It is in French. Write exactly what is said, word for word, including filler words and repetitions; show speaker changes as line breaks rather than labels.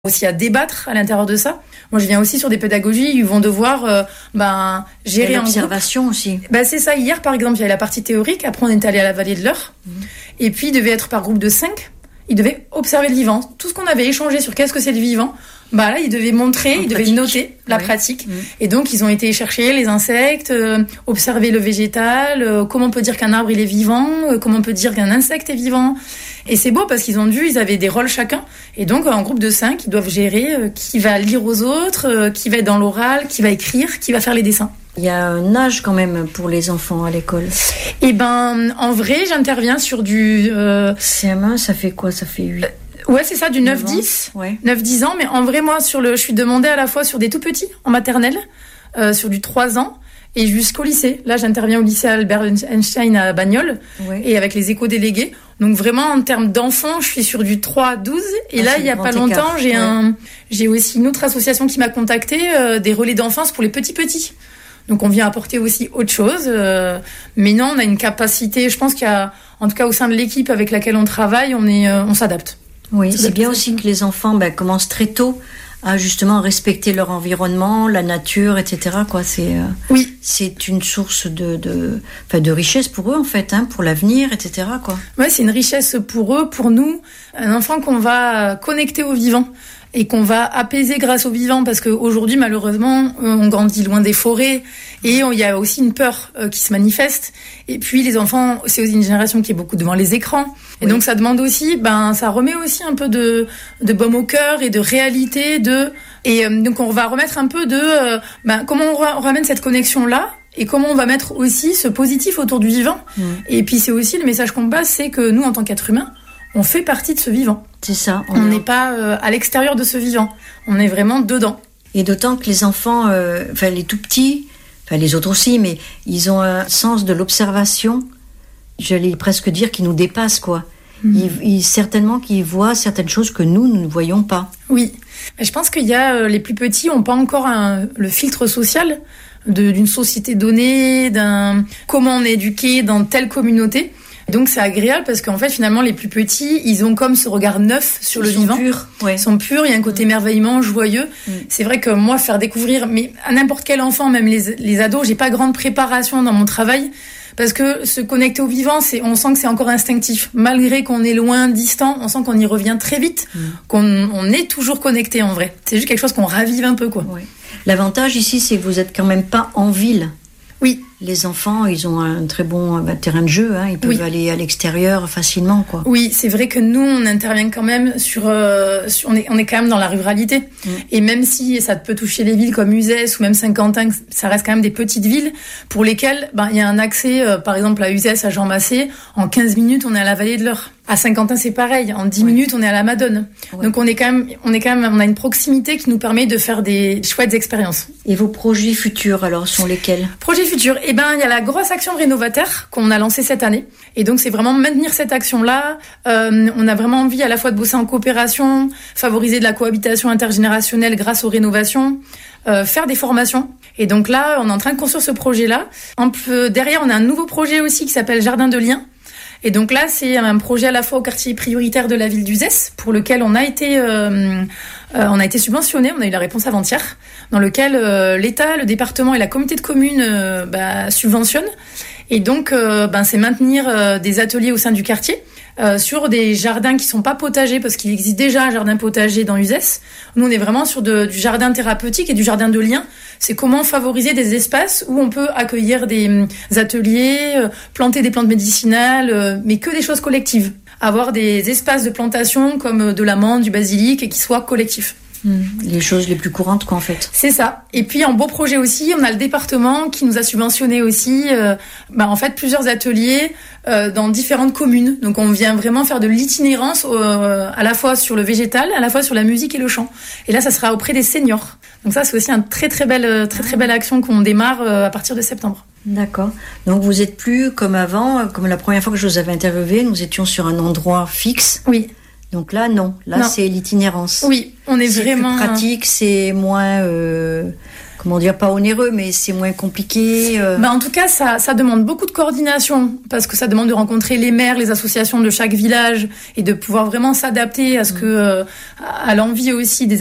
Aussi à débattre à l'intérieur de ça. Moi, je viens aussi sur des pédagogies, ils vont devoir euh, ben, gérer en
l'observation
groupe.
aussi.
Ben, c'est ça. Hier, par exemple, il y avait la partie théorique. Après, on est allé à la vallée de l'Eure. Mmh. Et puis, il devait être par groupe de cinq. Ils devaient observer le vivant. Tout ce qu'on avait échangé sur qu'est-ce que c'est le vivant, bah là, ils devaient montrer,
en
ils
pratique.
devaient noter la
oui.
pratique.
Mmh.
Et donc, ils ont été chercher les insectes, euh, observer le végétal, euh, comment on peut dire qu'un arbre il est vivant, euh, comment on peut dire qu'un insecte est vivant. Et c'est beau parce qu'ils ont dû, ils avaient des rôles chacun. Et donc, en groupe de cinq, ils doivent gérer euh, qui va lire aux autres, euh, qui va être dans l'oral, qui va écrire, qui va faire les dessins.
Il y a un âge quand même pour les enfants à l'école.
Eh ben, en vrai, j'interviens sur du... Euh...
C M un, ça fait quoi? Ça fait huit
Ouais, c'est ça, du neuf dix.
Ouais.
neuf dix ans. Mais en vrai, moi, sur le, je suis demandée à la fois sur des tout petits, en maternelle, euh, sur du trois ans, et jusqu'au lycée. Là, j'interviens au lycée Albert Einstein à Bagnoles,
ouais.
et avec les éco-délégués. Donc vraiment, en termes d'enfants, je suis sur du trois à douze. Et ah, là, il y a pas longtemps, écart. j'ai ouais. un, j'ai aussi une autre association qui m'a contacté, euh, des relais d'enfance pour les petits-petits. Donc on vient apporter aussi autre chose. Euh, mais non, on a une capacité, je pense qu'il y a, en tout cas au sein de l'équipe avec laquelle on travaille, on est, euh, on s'adapte.
Oui, c'est bien aussi que les enfants ben, commencent très tôt à justement respecter leur environnement, la nature, et cetera. Quoi, c'est euh,
oui,
c'est une source de de, enfin, de richesse pour eux en fait, hein, pour l'avenir, et cetera. Quoi.
Ouais, c'est une richesse pour eux, pour nous, un enfant qu'on va connecter au vivant. Et qu'on va apaiser grâce au vivant, parce qu'aujourd'hui, malheureusement, on grandit loin des forêts, et il y a aussi une peur euh, qui se manifeste. Et puis, les enfants, c'est aussi une génération qui est beaucoup devant les écrans. Et oui. donc, ça demande aussi, ben, ça remet aussi un peu de, de baume au cœur et de réalité, de, et euh, donc, on va remettre un peu de, euh, ben, comment on, ra- on ramène cette connexion-là, et comment on va mettre aussi ce positif autour du vivant. Mmh. Et puis, c'est aussi le message qu'on passe, c'est que nous, en tant qu'êtres humains, on fait partie de ce vivant.
C'est ça.
On n'est pas euh, à l'extérieur de ce vivant. On est vraiment dedans.
Et d'autant que les enfants, euh, enfin les tout petits, enfin les autres aussi, mais ils ont un sens de l'observation, j'allais presque dire, qui nous dépasse, quoi. Mmh. Ils, ils, certainement qu'ils voient certaines choses que nous, nous ne voyons pas.
Oui. Je pense qu'il y a, euh, les plus petits n'ont pas encore un, le filtre social de, d'une société donnée, d'un comment on est éduqué dans telle communauté. Donc c'est agréable parce qu'en fait finalement les plus petits ils ont comme ce regard neuf sur
ils
le
sont
vivant.
Purs, ouais.
Ils sont purs, il y a un côté mmh. émerveillement, joyeux. Mmh. C'est vrai que moi faire découvrir, mais à n'importe quel enfant, même les, les ados, j'ai pas grande préparation dans mon travail parce que se connecter au vivant, c'est, on sent que c'est encore instinctif. Malgré qu'on est loin, distant, on sent qu'on y revient très vite, mmh. qu'on on est toujours connecté en vrai. C'est juste quelque chose qu'on ravive un peu, quoi.
Ouais. L'avantage ici, c'est que vous êtes quand même pas en ville.
Oui.
Les enfants, ils ont un très bon bah, terrain de jeu, hein, ils peuvent oui. aller à l'extérieur facilement, quoi.
Oui, c'est vrai que nous, on intervient quand même sur, euh, sur on est, on est quand même dans la ruralité. Mmh. Et même si ça peut toucher les villes comme Uzès ou même Saint-Quentin, ça reste quand même des petites villes pour lesquelles, ben, il y a un accès, euh, par exemple, à Uzès, à Jean-Massé, en quinze minutes, on est à la vallée de l'Eure. À Saint-Quentin, c'est pareil. En dix ouais. minutes, on est à la Madone. Ouais. Donc, on est quand même, on est quand même, on a une proximité qui nous permet de faire des chouettes expériences.
Et vos projets futurs, alors, sont lesquels?
Projets futurs. Eh ben, il y a la grosse action rénovataire qu'on a lancée cette année. Et donc, c'est vraiment maintenir cette action-là. Euh, on a vraiment envie à la fois de bosser en coopération, favoriser de la cohabitation intergénérationnelle grâce aux rénovations, euh, faire des formations. Et donc là, on est en train de construire ce projet-là. Un peu derrière, on a un nouveau projet aussi qui s'appelle Jardin de Liens. Et donc là, c'est un projet à la fois au quartier prioritaire de la ville d'Uzès, pour lequel on a été, euh, euh, on a été subventionné, on a eu la réponse avant-hier, dans lequel euh, l'État, le département et la communauté de communes euh, bah, subventionnent. Et donc, euh, ben, c'est maintenir euh, des ateliers au sein du quartier euh, sur des jardins qui sont pas potagers, parce qu'il existe déjà un jardin potager dans Uzès. Nous, on est vraiment sur de, du jardin thérapeutique et du jardin de lien. C'est comment favoriser des espaces où on peut accueillir des euh, ateliers, euh, planter des plantes médicinales, euh, mais que des choses collectives. Avoir des espaces de plantation comme de l'amande, du basilic, et qui soient collectifs.
Mmh, les choses les plus courantes, quoi, en fait.
C'est ça. Et puis, en beau projet aussi, on a le département qui nous a subventionné aussi, euh, bah, en fait, plusieurs ateliers euh, dans différentes communes. Donc, on vient vraiment faire de l'itinérance euh, à la fois sur le végétal, à la fois sur la musique et le chant. Et là, ça sera auprès des seniors. Donc ça, c'est aussi une très, très belle, très, très belle action qu'on démarre euh, à partir de septembre.
D'accord. Donc, vous êtes plus comme avant, comme la première fois que je vous avais interviewé, nous étions sur un endroit fixe.
Oui.
Donc là, non. Là, non. C'est l'itinérance.
Oui, on est
c'est
vraiment...
C'est plus pratique, c'est moins... Euh, comment dire, pas onéreux, mais c'est moins compliqué. Euh...
Bah en tout cas, ça, ça demande beaucoup de coordination parce que ça demande de rencontrer les maires, les associations de chaque village et de pouvoir vraiment s'adapter à ce que, euh, à l'envie aussi des